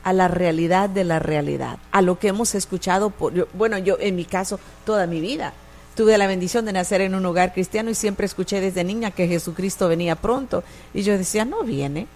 a la realidad de la realidad, a lo que hemos escuchado, yo en mi caso, toda mi vida. Tuve la bendición de nacer en un hogar cristiano y siempre escuché desde niña que Jesucristo venía pronto. Y yo decía, no viene,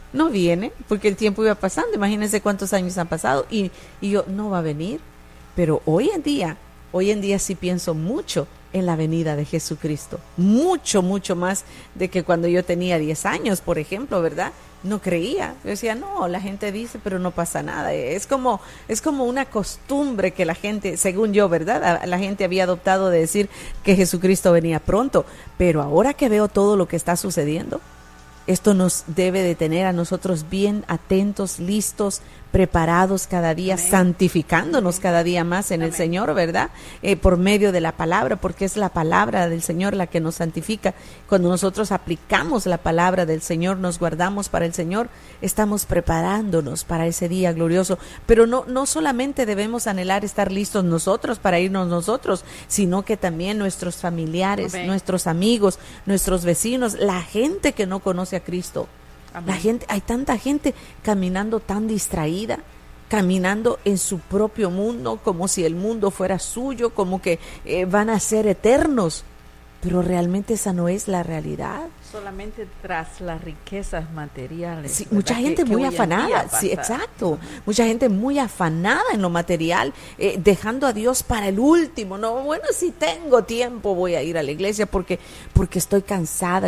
porque el tiempo iba pasando. Imagínense cuántos años han pasado y yo, no va a venir. Pero hoy en día sí pienso mucho en la venida de Jesucristo. Mucho, mucho más de que cuando yo tenía 10 años, por ejemplo, ¿verdad? No creía. Yo decía, no, la gente dice, pero no pasa nada. Es como una costumbre que la gente, según yo, ¿verdad? La gente había adoptado de decir que Jesucristo venía pronto. Pero ahora que veo todo lo que está sucediendo, esto nos debe de tener a nosotros bien atentos, listos, preparados cada día, amén, santificándonos cada día más en amén, el Señor, ¿verdad? Por medio de la palabra, porque es la palabra del Señor la que nos santifica. Cuando nosotros aplicamos la palabra del Señor, nos guardamos para el Señor, estamos preparándonos para ese día glorioso. Pero no solamente debemos anhelar estar listos nosotros para irnos nosotros, sino que también nuestros familiares, amén, nuestros amigos, nuestros vecinos, la gente que no conoce a Cristo. Amén. La gente, hay tanta gente caminando tan distraída, caminando en su propio mundo, como si el mundo fuera suyo, como que van a ser eternos, pero realmente esa no es la realidad. Solamente tras las riquezas materiales. Sí, mucha gente muy afanada, sí, exacto. Mucha gente muy afanada en lo material, dejando a Dios para el último. No, bueno, si tengo tiempo voy a ir a la iglesia porque estoy cansado.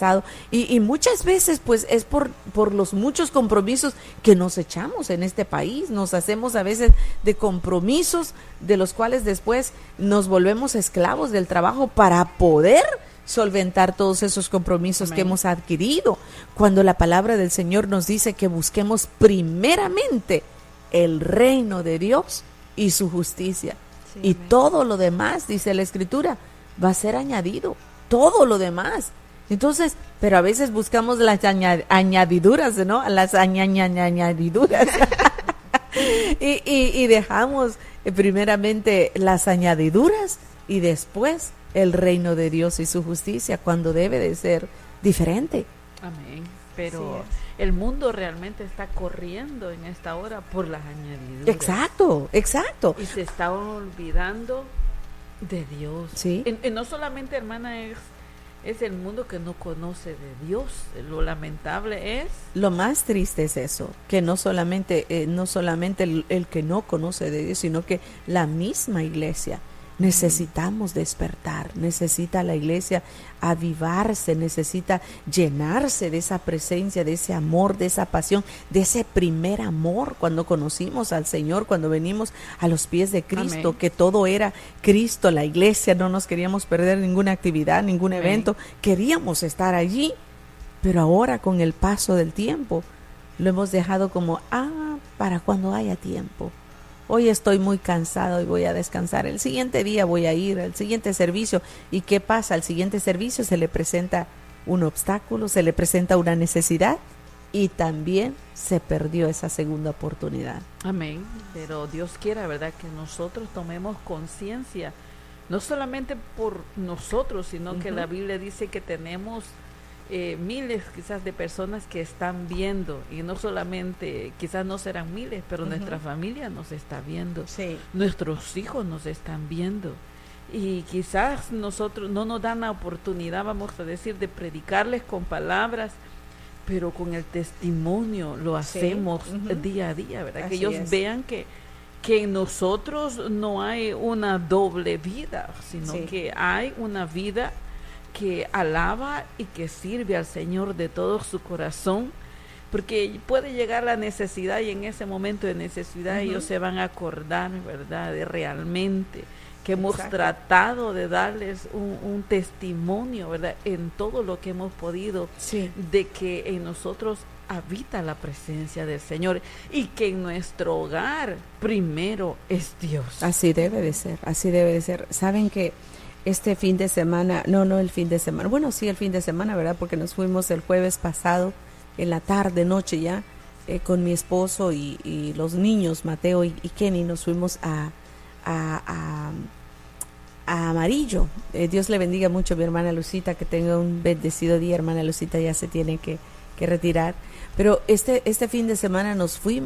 Y muchas veces pues es por los muchos compromisos que nos echamos en este país. Nos hacemos a veces de compromisos de los cuales después nos volvemos esclavos del trabajo para poder solventar todos esos compromisos, amén, que hemos adquirido, cuando la palabra del Señor nos dice que busquemos primeramente el reino de Dios y su justicia, sí, y amén, todo lo demás, dice la Escritura, va a ser añadido, todo lo demás. Entonces, pero a veces buscamos las añadiduras, ¿no? Las añadiduras y dejamos primeramente las añadiduras y después el reino de Dios y su justicia, cuando debe de ser diferente. Amén. Pero sí, el mundo realmente está corriendo en esta hora por las añadiduras. Exacto. Y se está olvidando de Dios. Sí. No solamente, hermana, es el mundo que no conoce de Dios. Lo lamentable es... Lo más triste es eso, que no solamente el que no conoce de Dios, sino que la misma iglesia. Necesitamos despertar, necesita la iglesia avivarse, necesita llenarse de esa presencia, de ese amor, de esa pasión, de ese primer amor cuando conocimos al Señor, cuando venimos a los pies de Cristo, amén, que todo era Cristo, la iglesia, no nos queríamos perder ninguna actividad, ningún evento, amén, queríamos estar allí, pero ahora con el paso del tiempo lo hemos dejado como, para cuando haya tiempo. Hoy estoy muy cansado y voy a descansar. El siguiente día voy a ir al siguiente servicio. ¿Y qué pasa? Al siguiente servicio se le presenta un obstáculo, se le presenta una necesidad y también se perdió esa segunda oportunidad. Amén. Pero Dios quiera, ¿verdad?, que nosotros tomemos conciencia, no solamente por nosotros, sino uh-huh, que la Biblia dice que tenemos miles quizás de personas que están viendo, y no solamente, quizás no serán miles, pero uh-huh, nuestra familia nos está viendo, sí, nuestros hijos nos están viendo, y quizás nosotros no nos dan la oportunidad, vamos a decir, de predicarles con palabras, pero con el testimonio lo hacemos, sí, uh-huh, día a día, ¿verdad? Así que ellos vean que en nosotros no hay una doble vida, sino sí, que hay una vida que alaba y que sirve al Señor de todo su corazón, porque puede llegar la necesidad, y en ese momento de necesidad uh-huh, ellos se van a acordar, ¿verdad?, de realmente que hemos exacto, tratado de darles un testimonio, ¿verdad?, en todo lo que hemos podido, sí, de que en nosotros habita la presencia del Señor y que en nuestro hogar primero es Dios. Así debe de ser. Saben que este fin de semana, el fin de semana, bueno, sí, el fin de semana, ¿verdad? Porque nos fuimos el jueves pasado, en la tarde, noche ya, con mi esposo y los niños, Mateo y Kenny, nos fuimos a Amarillo. Dios le bendiga mucho a mi hermana Lucita, que tenga un bendecido día. Hermana Lucita ya se tiene que retirar, pero este fin de semana nos fuimos